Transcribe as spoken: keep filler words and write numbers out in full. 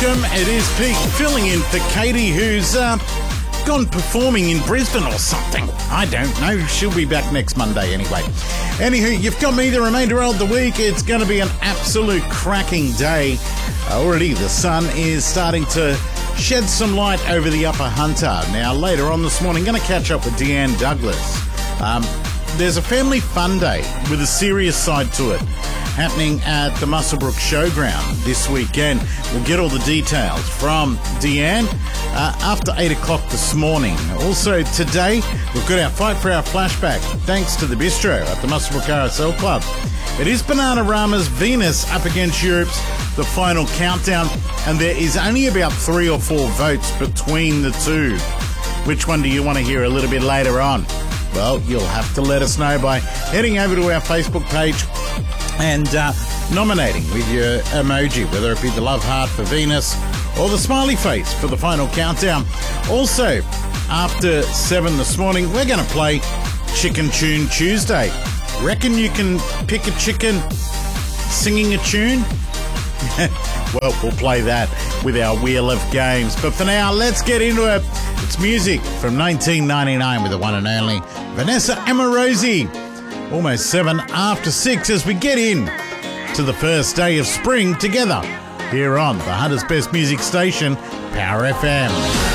welcome. It is Pete filling in for Katie, who's uh, gone performing in Brisbane or something. I don't know. She'll be back next Monday anyway. Anywho, you've got me the remainder of the week. It's going to be an absolute cracking day. Already the sun is starting to shed some light over the Upper Hunter. Now, later on this morning, going to catch up with Deanne Douglas. Um, there's a family fun day with a serious side to it happening at the Muswellbrook Showground this weekend. We'll get all the details from Deanne uh, after eight o'clock this morning. Also today, we've got our Fight for Our flashback, thanks to the Bistro at the Muswellbrook R S L Club. It is Bananarama's Venus up against Europe's The Final Countdown, and there is only about three or four votes between the two. Which one do you want to hear a little bit later on? Well, you'll have to let us know by heading over to our Facebook page and uh, nominating with your emoji, whether it be the love heart for Venus or the smiley face for The Final Countdown. Also, after seven this morning, we're going to play Chicken Tune Tuesday. Reckon you can pick a chicken singing a tune? Well, we'll play that with our Wheel of Games. But for now, let's get into it. It's music from nineteen ninety-nine with the one and only Vanessa Amorosi. Almost seven after six as we get in to the first day of spring together here on the Hunter's Best Music Station, Power F M.